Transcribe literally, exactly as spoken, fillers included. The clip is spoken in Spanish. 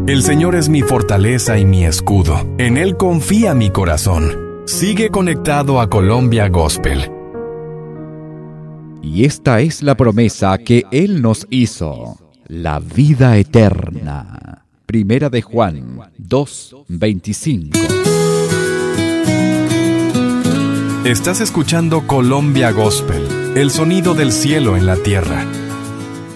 El Señor es mi fortaleza y mi escudo. En Él confía mi corazón. Sigue conectado a Colombia Gospel. Y esta es la promesa que Él nos hizo, la vida eterna. Primera de Juan dos, veinticinco. Estás escuchando Colombia Gospel, el sonido del cielo en la tierra.